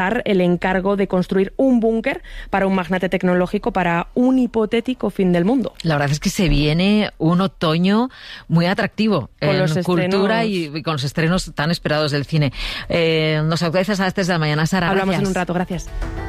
el encargo de construir un búnker para un magnate tecnológico para un hipotético fin del mundo. La verdad es que se viene un otoño muy atractivo con en cultura y con los estrenos tan esperados del cine. Nos actualizas a las 3 de la mañana, Sara. Hablamos gracias. en un rato, gracias.